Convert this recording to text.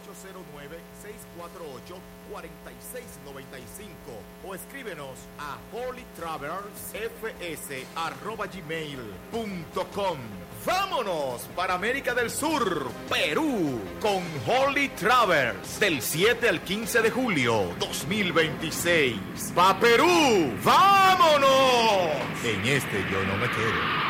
o escríbenos a holytraversfs@gmail.com. ¡Vámonos para América del Sur, Perú, con Holy Travers, del 7 al 15 de julio 2026! ¡Pa Perú! ¡Vámonos! En este yo no me quedo.